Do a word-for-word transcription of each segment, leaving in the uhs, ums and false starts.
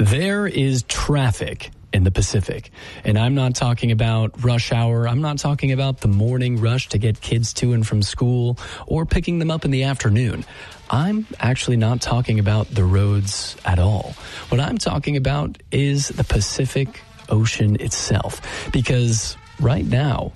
There is traffic in the Pacific, and I'm not talking about rush hour. I'm not talking about the morning rush to get kids to and from school or picking them up in the afternoon. I'm actually not talking about the roads at all. What I'm talking about is the Pacific Ocean itself, because right now,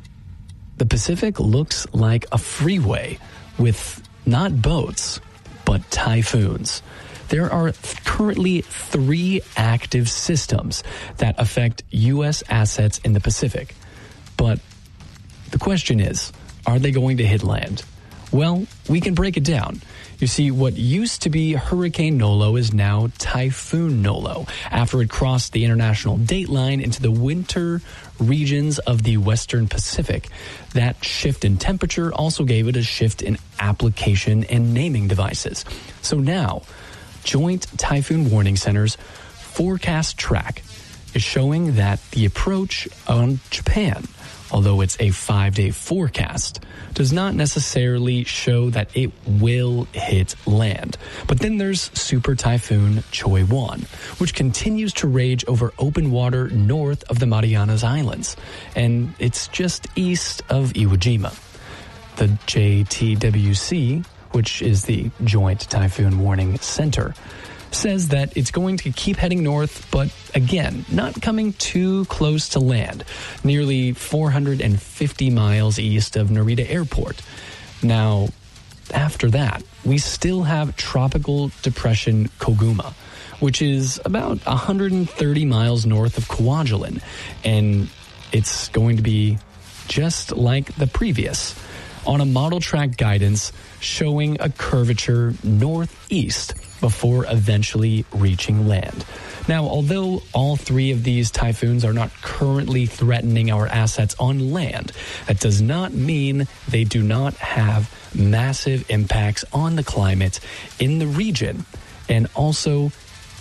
the Pacific looks like a freeway with not boats, but typhoons. There are currently three active systems that affect U S assets in the Pacific. But the question is, are they going to hit land? Well, we can break it down. You see, what used to be Hurricane Nolo is now Typhoon Nolo, after it crossed the international date line into the winter regions of the Western Pacific. That shift in temperature also gave it a shift in application and naming devices. So now, Joint Typhoon Warning Center's forecast track is showing that the approach on Japan, although it's a five-day forecast, does not necessarily show that it will hit land. But then there's Super Typhoon Choi-Won, which continues to rage over open water north of the Marianas Islands, and it's just east of Iwo Jima. The J T W C, which is the Joint Typhoon Warning Center, says that it's going to keep heading north, but again, not coming too close to land, nearly four hundred fifty miles east of Narita Airport. Now, after that, we still have Tropical Depression Koguma, which is about one hundred thirty miles north of Kwajalein, and it's going to be just like the previous, on a model track guidance showing a curvature northeast before eventually reaching land. Now, although all three of these typhoons are not currently threatening our assets on land, that does not mean they do not have massive impacts on the climate in the region and also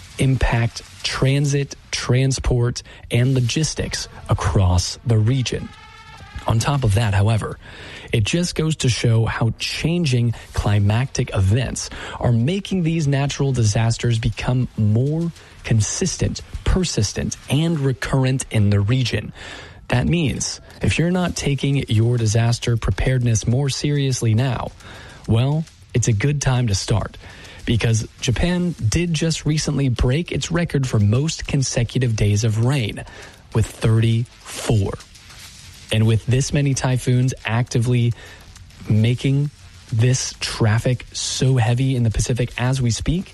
impact transit, transport, and logistics across the region. On top of that, however, it just goes to show how changing climatic events are making these natural disasters become more consistent, persistent, and recurrent in the region. That means if you're not taking your disaster preparedness more seriously now, well, it's a good time to start, because Japan did just recently break its record for most consecutive days of rain with thirty-four. And with this many typhoons actively making this traffic so heavy in the Pacific as we speak,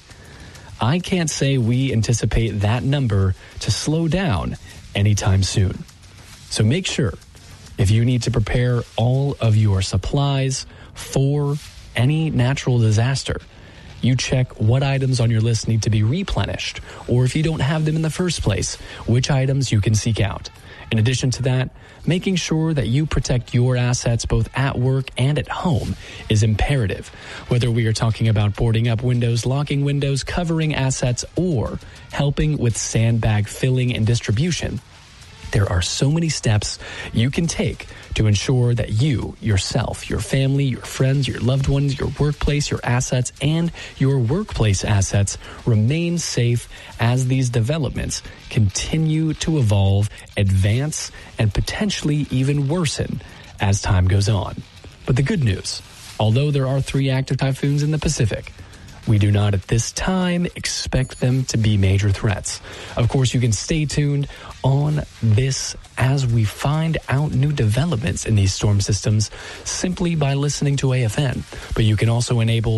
I can't say we anticipate that number to slow down anytime soon. So make sure, if you need to prepare all of your supplies for any natural disaster, you check what items on your list need to be replenished, or if you don't have them in the first place, which items you can seek out. In addition to that, making sure that you protect your assets both at work and at home is imperative. Whether we are talking about boarding up windows, locking windows, covering assets, or helping with sandbag filling and distribution, there are so many steps you can take to ensure that you, yourself, your family, your friends, your loved ones, your workplace, your assets, and your workplace assets remain safe as these developments continue to evolve, advance, and potentially even worsen as time goes on. But the good news, although there are three active typhoons in the Pacific, we do not at this time expect them to be major threats. Of course, you can stay tuned on this as we find out new developments in these storm systems simply by listening to A F N. But you can also enable